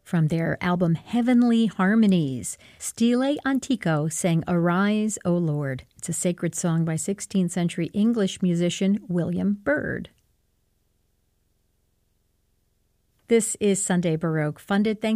From their album Heavenly Harmonies, Stile Antico sang Arise, O Lord. It's a sacred song by 16th century English musician William Byrd. This is Sunday Baroque, funded thanks